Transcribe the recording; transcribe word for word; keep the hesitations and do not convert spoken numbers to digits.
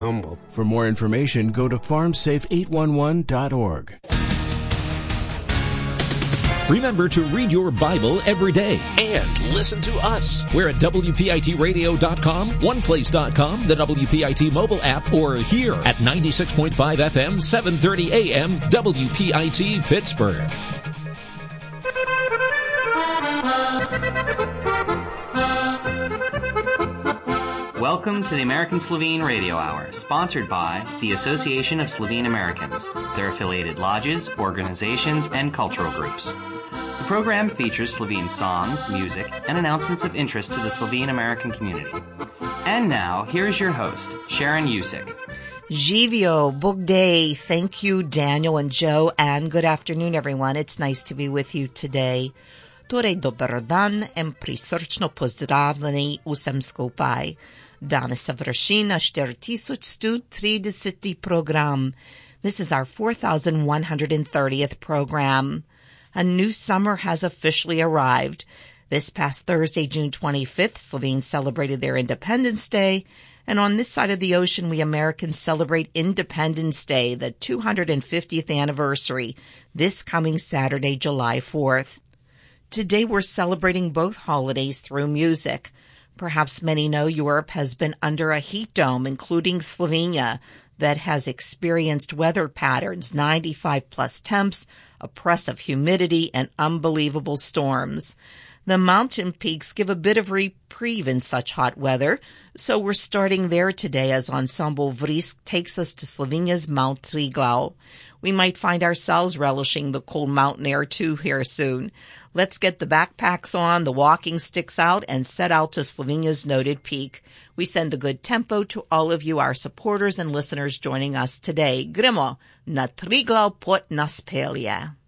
Humble. For more information, go to farm safe eight one one dot org. Remember to read your Bible every day and listen to us. We're at W P I T radio dot com, one place dot com, the W P I T mobile app, or here at ninety-six point five F M, seven thirty A M, W P I T Pittsburgh. Welcome to the American Slovene Radio Hour, sponsored by the Association of Slovene Americans, their affiliated lodges, organizations, and cultural groups. The program features Slovene songs, music, and announcements of interest to the Slovene American community. And now, here's your host, Sharon Usick. Živio, Bog day. Thank you, Daniel and Joe, and good afternoon, everyone. It's nice to be with you today. Torej, dober dan in prisrčno pozdravljeni vsem skupaj. Danes se vrši naš štiri tisoč sto trideseti program. This is our four thousand one hundred thirtieth program. A new summer has officially arrived. This past Thursday, June twenty-fifth, Slovenes celebrated their Independence Day, and on this side of the ocean, we Americans celebrate Independence Day, the two hundred fiftieth anniversary, this coming Saturday, July fourth. Today we're celebrating both holidays through music. Perhaps many know Europe has been under a heat dome, including Slovenia, that has experienced weather patterns, ninety-five plus temps, oppressive humidity, and unbelievable storms. The mountain peaks give a bit of reprieve in such hot weather, so we're starting there today as Ensemble Vrisk takes us to Slovenia's Mount Triglav. We might find ourselves relishing the cold mountain air too here soon. Let's get the backpacks on, the walking sticks out, and set out to Slovenia's noted peak. We send the good tempo to all of you, our supporters and listeners joining us today. Gremo na Triglav pot nas pelje.